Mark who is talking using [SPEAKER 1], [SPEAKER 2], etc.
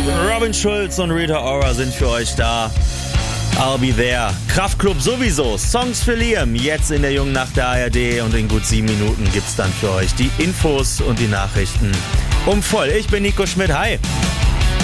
[SPEAKER 1] Robin Schulz und Rita Ora sind für euch da. I'll be there. Kraftklub sowieso. Songs für Liam. Jetzt in der Jungen Nacht der ARD. Und in gut 7 Minuten gibt's dann für euch die Infos und die Nachrichten. Voll. Ich bin Nico Schmidt. Hi.